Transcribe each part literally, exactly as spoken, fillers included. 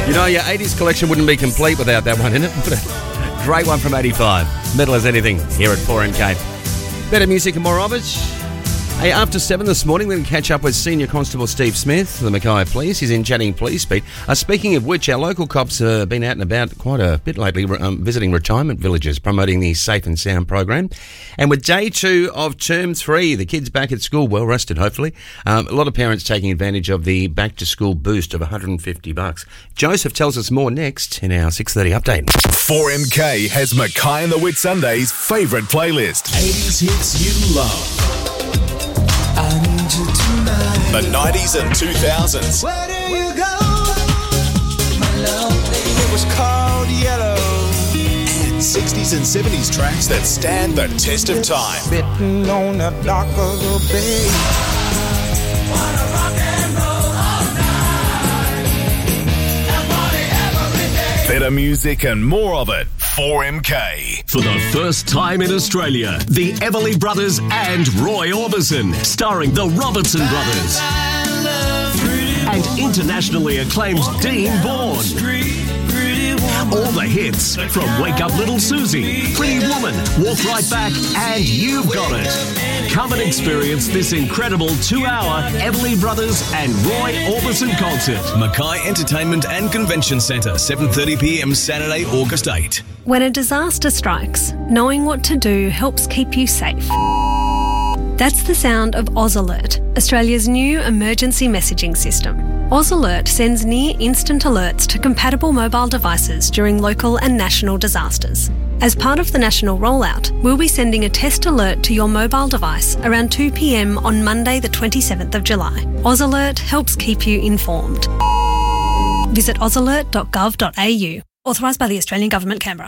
You know, your eighties collection wouldn't be complete without that one in it. What a great one from eighty-five. Metal as anything here at four M K. Better music and more of it. Hey, after seven this morning, we're going to catch up with Senior Constable Steve Smith, the Mackay Police. He's in Channing Police Beat. Uh, speaking of which, our local cops have uh, been out and about quite a bit lately, um, visiting retirement villages, promoting the Safe and Sound program. And with day two of term three, the kids back at school, well rested, hopefully. Um, a lot of parents taking advantage of the back-to-school boost of one hundred fifty bucks. Joseph tells us more next in our six thirty update. four M K has Mackay and the Whitsundays' favourite playlist. eighties hits you love. I need you tonight. The nineties and two thousands. Where do you go? My love, it was called Yellow. And sixties and seventies tracks that stand the test of time. Sitting on the dock of the bay. Wanna rock and roll all night. And party every day. Better music and more of it. four M K. For the first time in Australia, the Everly Brothers and Roy Orbison, starring the Robertson Brothers. And internationally acclaimed Dean Bourne. All the hits from Wake Up Little Susie, Pretty Woman, Walk Right Back, and You've Got It. Come and experience this incredible two-hour Everly Brothers and Roy Orbison concert. Mackay Entertainment and Convention Centre, seven thirty p m Saturday, August eighth. When a disaster strikes, knowing what to do helps keep you safe. That's the sound of Oz Alert, Australia's new emergency messaging system. Oz Alert sends near-instant alerts to compatible mobile devices during local and national disasters. As part of the national rollout, we'll be sending a test alert to your mobile device around two p m on Monday the twenty-seventh of July. Oz Alert helps keep you informed. Visit oz alert dot gov dot a u. Authorised by the Australian Government, Canberra.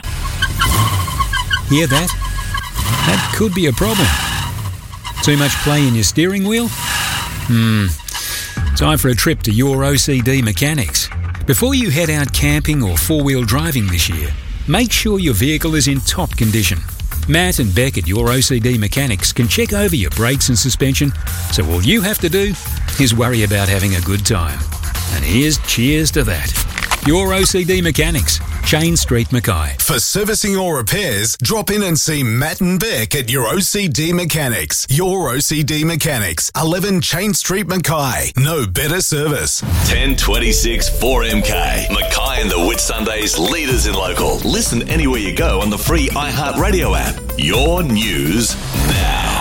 Hear that? That could be a problem. Too much play in your steering wheel? Hmm. Time for a trip to Your O C D Mechanics. Before you head out camping or four-wheel driving this year, make sure your vehicle is in top condition. Matt and Beck at Your O C D Mechanics can check over your brakes and suspension, so all you have to do is worry about having a good time. And here's cheers to that. Your O C D Mechanics, Chain Street, Mackay. For servicing or repairs, drop in and see Matt and Beck at Your O C D Mechanics. Your O C D Mechanics, eleven Chain Street, Mackay. No better service. ten twenty-six four M K. Mackay and the Whitsundays, leaders in local. Listen anywhere you go on the free iHeartRadio app. Your news now.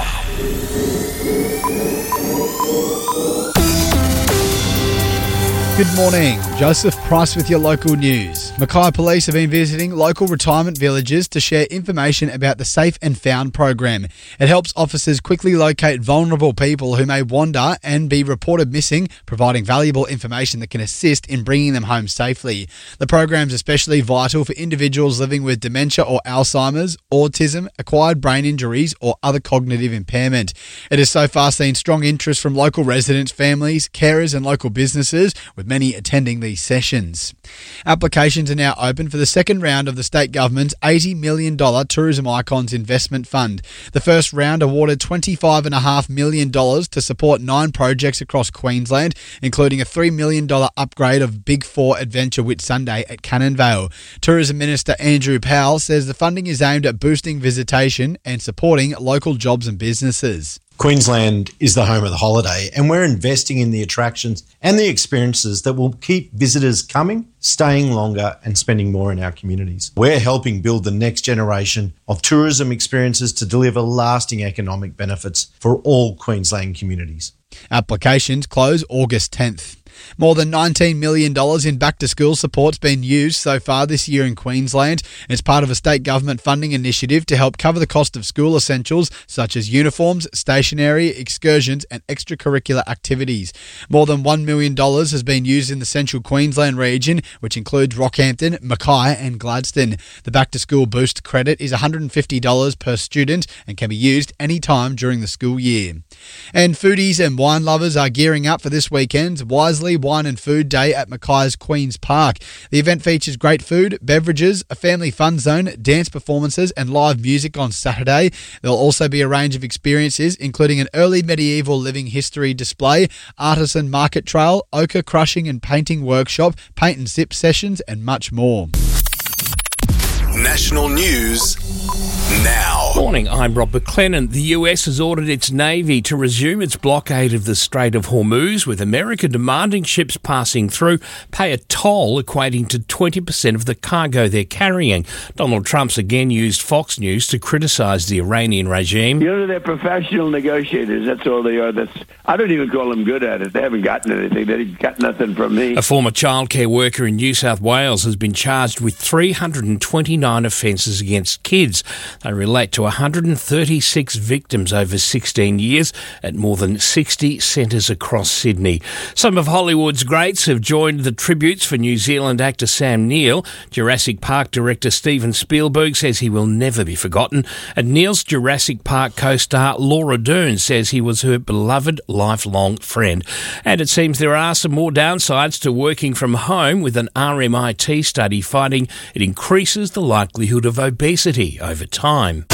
Good morning. Joseph Price with your local news. Mackay Police have been visiting local retirement villages to share information about the Safe and Found program. It helps officers quickly locate vulnerable people who may wander and be reported missing, providing valuable information that can assist in bringing them home safely. The program is especially vital for individuals living with dementia or Alzheimer's, autism, acquired brain injuries or other cognitive impairment. It has so far seen strong interest from local residents, families, carers and local businesses, with many attending these sessions. Applications are now open for the second round of the state government's eighty million dollars Tourism Icons Investment Fund. The first round awarded twenty-five point five million dollars to support nine projects across Queensland, including a three million dollars upgrade of Big Four Adventure Whitsunday at Cannonvale. Tourism Minister Andrew Powell says the funding is aimed at boosting visitation and supporting local jobs and businesses. Queensland is the home of the holiday, and we're investing in the attractions and the experiences that will keep visitors coming, staying longer and spending more in our communities. We're helping build the next generation of tourism experiences to deliver lasting economic benefits for all Queensland communities. Applications close August tenth. More than nineteen million dollars in back-to-school support's been used so far this year in Queensland. It's part of a state government funding initiative to help cover the cost of school essentials such as uniforms, stationery, excursions and extracurricular activities. More than one million dollars has been used in the central Queensland region, which includes Rockhampton, Mackay and Gladstone. The back-to-school boost credit is one hundred fifty dollars per student and can be used any time during the school year. And foodies and wine lovers are gearing up for this weekend's Wisely Paisley Wine and Food Day at Mackay's Queen's Park. The event features great food, beverages, a family fun zone, dance performances and live music on Saturday. There'll also be a range of experiences, including an early medieval living history display, artisan market trail, ochre crushing and painting workshop, paint and sip sessions and much more. National news now. Morning, I'm Rob McLennan. The U S has ordered its Navy to resume its blockade of the Strait of Hormuz, with America demanding ships passing through pay a toll equating to twenty percent of the cargo they're carrying. Donald Trump's again used Fox News to criticise the Iranian regime. You know, they're professional negotiators. That's all they are. That's I don't even call them good at it. They haven't gotten anything. They got nothing from me. A former childcare worker in New South Wales has been charged with three hundred twenty-nine offences against kids. They relate to one hundred thirty-six victims over sixteen years at more than sixty centres across Sydney. Some of Hollywood's greats have joined the tributes for New Zealand actor Sam Neill. Jurassic Park director Steven Spielberg says he will never be forgotten. And Neill's Jurassic Park co-star Laura Dern says he was her beloved lifelong friend. And it seems there are some more downsides to working from home, with an R M I T study finding it increases the likelihood of obesity over time.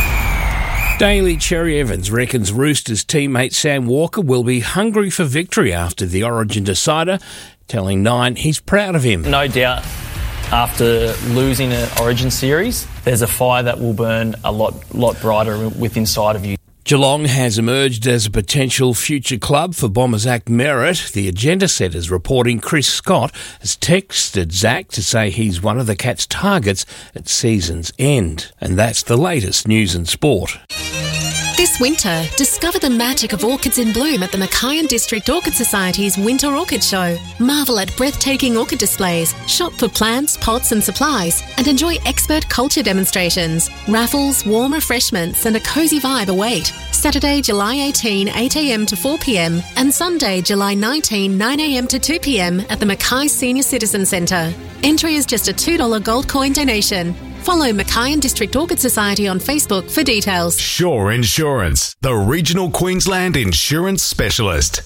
Daily Cherry Evans reckons Roosters teammate Sam Walker will be hungry for victory after the Origin decider, telling Nine he's proud of him. No doubt, after losing an Origin series, there's a fire that will burn a lot, lot brighter with inside of you. Geelong has emerged as a potential future club for Bombers Zach Merritt. The agenda setters reporting Chris Scott has texted Zach to say he's one of the Cats' targets at season's end. And that's the latest news and sport. This winter, discover the magic of orchids in bloom at the Mackay District Orchid Society's Winter Orchid Show. Marvel at breathtaking orchid displays, shop for plants, pots and supplies, and enjoy expert culture demonstrations, raffles, warm refreshments and a cosy vibe await. Saturday, July eighteenth, eight a.m. to four p.m. and Sunday, July nineteenth, nine a.m. to two p.m. at the Mackay Senior Citizen Centre. Entry is just a two dollars gold coin donation. Follow Mackay District Orchid Society on Facebook for details. Shore Insurance, the regional Queensland insurance specialist.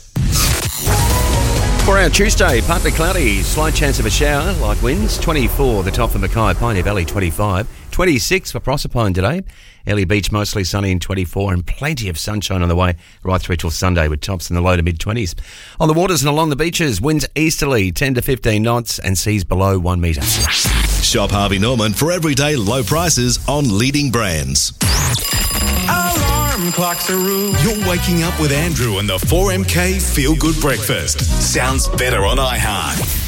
For our Tuesday, partly cloudy, slight chance of a shower, light winds, twenty-four the top for Mackay, Pioneer Valley twenty-five, twenty-six for Proserpine today, Early Beach mostly sunny in twenty-four and plenty of sunshine on the way right through till Sunday with tops in the low to mid-twenties. On the waters and along the beaches, winds easterly ten to fifteen knots and seas below one metre. Shop Harvey Norman for everyday low prices on leading brands. Alarm clocks are rude. You're waking up with Andrew and the four M K Feel Good Breakfast. Sounds better on iHeart.